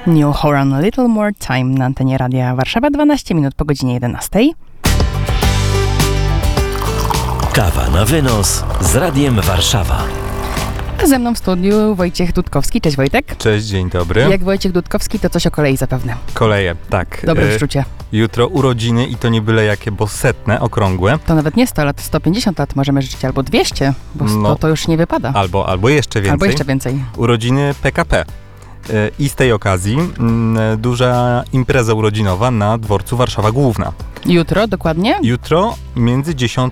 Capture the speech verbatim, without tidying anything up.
New Horan Little More Time na antenie Radia Warszawa, dwanaście minut po godzinie jedenastej. Kawa na wynos z Radiem Warszawa. A ze mną w studiu Wojciech Dudkowski. Cześć Wojtek. Cześć, dzień dobry. Jak Wojciech Dudkowski, to coś o kolei zapewne. Koleje, tak. Dobre E, szczucie. Jutro urodziny i to nie byle jakie, bo setne, okrągłe. To nawet nie sto lat, sto pięćdziesiąt lat możemy żyć, albo dwieście, bo sto No. to już nie wypada. Albo, albo jeszcze więcej. Albo jeszcze więcej. Urodziny P K P. E, I z tej okazji m, duża impreza urodzinowa na dworcu Warszawa Główna. Jutro dokładnie? Jutro między dziesiątą